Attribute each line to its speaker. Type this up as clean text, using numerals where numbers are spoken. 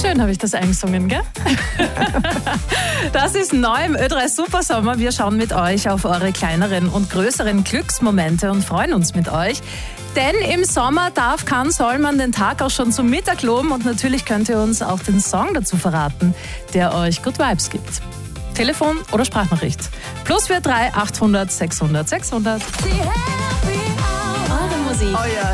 Speaker 1: schön habe ich das eingesungen, gell? Das ist neu im Ö3 Supersommer. Wir schauen mit euch auf eure kleineren und größeren Glücksmomente und freuen uns mit euch. Denn im Sommer soll man den Tag auch schon zum Mittag loben und natürlich könnt ihr uns auch den Song dazu verraten, der euch Good Vibes gibt. Telefon oder Sprachnachricht. +43 800 600 600.
Speaker 2: Eure Musik.